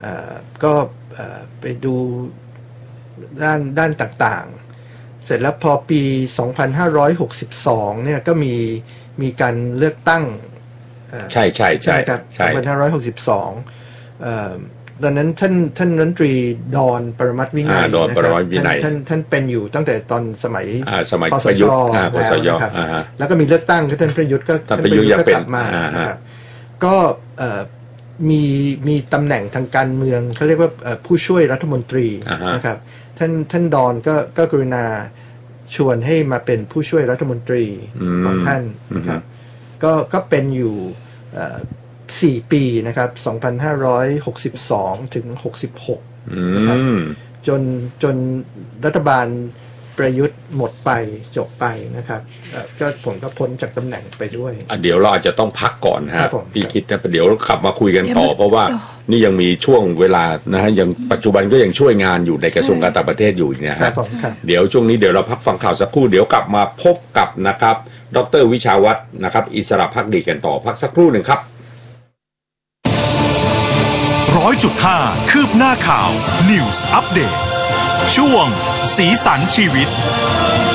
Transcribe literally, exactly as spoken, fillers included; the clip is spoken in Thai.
ก็ไปดูด้านด้านต่างๆเสร็จแล้วพอปีสองพันห้าร้อยหกสิบสองเนี่ยก็มีมีการเลือกตั้งใช่ใช่ใช่ครับสองพันห้าร้อยหกสิบสองตอนนั้นท่านท่านรัฐมนตรีดอนปรมัตถ์วินัยนะครับท่านท่านเป็นอยู่ตั้งแต่ตอนสมัยสมัยประยุทธ์แล้วนะครับแล้วก็มีเลือกตั้งก็ท่านประยุทธ์ก็ท่านประยุทธ์ก็กลับมานะครับก็มีมีตำแหน่งทางการเมืองเขาเรียกว่าผู้ช่วยรัฐมนตรีนะครับท่านท่านดอนก็ก็กรุณาชวนให้มาเป็นผู้ช่วยรัฐมนตรีของท่านนะครับก็ก็เป็นอยู่สี่ปีนะครับสองพันห้าร้อยหกสิบสองถึงหกสิบหกนะครับจนจนรัฐบาลประยุทธ์หมดไปจบไปนะครับก็ผมก็พ้นจากตำแหน่งไปด้วยเดี๋ยวเราอาจจะต้องพักก่อนฮะพี่คิดนะเดี๋ยวกลับมาคุยกันต่อเพราะว่านี่ยังมีช่วงเวลานะฮะยังปัจจุบันก็ยังช่วยงานอยู่ในกระทรวงการต่างประเทศอยู่นะฮะเดี๋ยวช่วงนี้เดี๋ยวเราพักฟังข่าวสักครู่เดี๋ยวกลับมาพบกับนะครับดร.วิชาวัฒน์นะครับอิสระภักดีกันต่อพักสักครู่หนึ่งครับร้อยจุดห้าคืบหน้าข่าว News Update ช่วงสีสันชีวิต